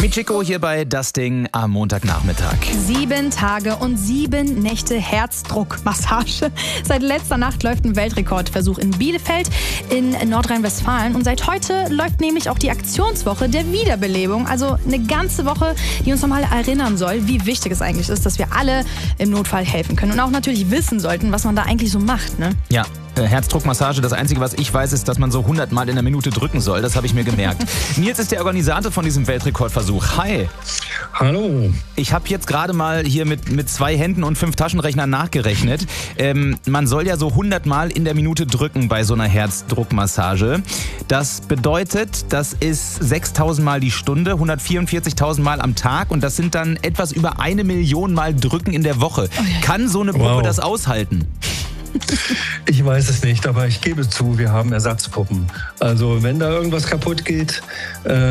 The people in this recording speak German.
Michiko hier bei Das Ding am Montagnachmittag. 7 Tage und 7 Nächte Herzdruckmassage. Seit letzter Nacht läuft ein Weltrekordversuch in Bielefeld in Nordrhein-Westfalen. Und seit heute läuft nämlich auch die Aktionswoche der Wiederbelebung. Also eine ganze Woche, die uns nochmal erinnern soll, wie wichtig es eigentlich ist, dass wir alle im Notfall helfen können. Und auch natürlich wissen sollten, was man da eigentlich so macht, ne? Ja. Herzdruckmassage, das Einzige, was ich weiß, ist, dass man so 100 Mal in der Minute drücken soll. Das habe ich mir gemerkt. Nils ist der Organisator von diesem Weltrekordversuch. Hi. Hallo. Ich habe jetzt gerade mal hier mit 2 Händen und 5 Taschenrechnern nachgerechnet. Man soll ja so 100 Mal in der Minute drücken bei so einer Herzdruckmassage. Das bedeutet, das ist 6.000 Mal die Stunde, 144.000 Mal am Tag und das sind dann etwas über 1 Million Mal Drücken in der Woche. Kann so eine Puppe das aushalten? Ich weiß es nicht, aber ich gebe zu, wir haben Ersatzpuppen. Also wenn da irgendwas kaputt geht,